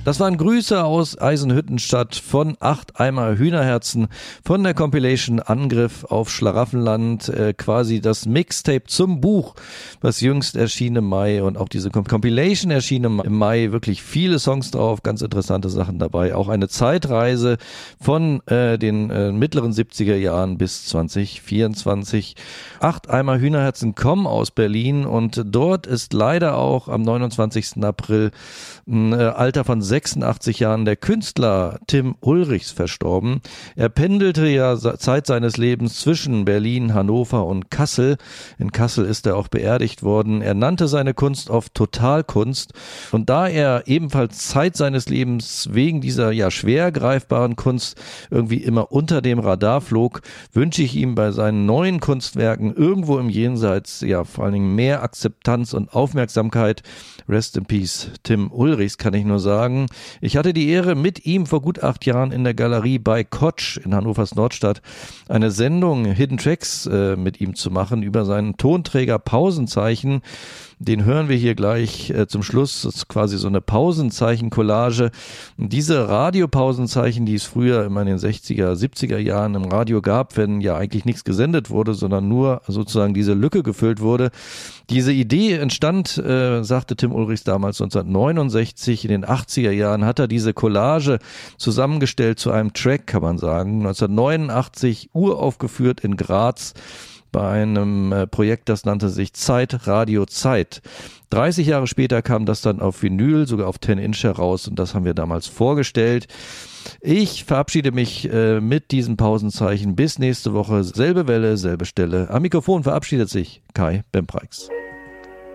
Das waren Grüße aus Eisenhüttenstadt von 8 Eimer Hühnerherzen von der Compilation Angriff auf Schlaraffenland, quasi das Mixtape zum Buch, was jüngst erschien im Mai, und auch diese Compilation erschien im Mai, wirklich viele Songs drauf, ganz interessante Sachen dabei, auch eine Zeitreise von den mittleren 70er Jahren bis 2024. 8 Eimer Hühnerherzen kommen aus Berlin und dort ist leider auch am 29. April im Alter von 86 Jahren der Künstler Tim Ulrichs verstorben. Er pendelte ja Zeit seines Lebens zwischen Berlin, Hannover und Kassel. In Kassel ist er auch beerdigt worden. Er nannte seine Kunst oft Totalkunst, und da er ebenfalls Zeit seines Lebens wegen dieser schwer greifbaren Kunst irgendwie immer unter dem Radar flog, wünsche ich ihm bei seinen neuen Kunstwerken irgendwo im Jenseits vor allen Dingen mehr Akzeptanz und Aufmerksamkeit. Rest in Peace, Tim Ulrichs, kann ich nur sagen. Ich hatte die Ehre, mit ihm vor gut 8 Jahren in der Galerie bei Kotsch in Hannovers Nordstadt eine Sendung Hidden Tracks mit ihm zu machen über seinen Tonträger Pausenzeichen. Den hören wir hier gleich zum Schluss. Das ist quasi so eine Pausenzeichen-Collage. Diese Radiopausenzeichen, die es früher immer in den 60er, 70er Jahren im Radio gab, wenn ja eigentlich nichts gesendet wurde, sondern nur sozusagen diese Lücke gefüllt wurde. Diese Idee entstand, sagte Tim Ulrichs damals 1969, in den 80er Jahren hat er diese Collage zusammengestellt zu einem Track, kann man sagen. 1989 uraufgeführt in Graz bei einem Projekt, das nannte sich Zeit, Radio Zeit. 30 Jahre später kam das dann auf Vinyl, sogar auf 10-Inch heraus, und das haben wir damals vorgestellt. Ich verabschiede mich mit diesem Pausenzeichen. Bis nächste Woche. Selbe Welle, selbe Stelle. Am Mikrofon verabschiedet sich Kai Bempreix.